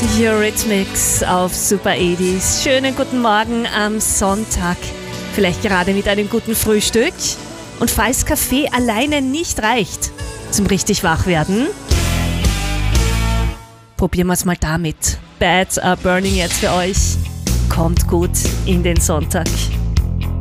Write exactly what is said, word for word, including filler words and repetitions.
Eurythmics auf Super achtzig. Schönen guten Morgen am Sonntag. Vielleicht gerade mit einem guten Frühstück. Und falls Kaffee alleine nicht reicht zum richtig Wachwerden, probieren wir es mal damit. Bad are Burning jetzt für euch. Kommt gut in den Sonntag.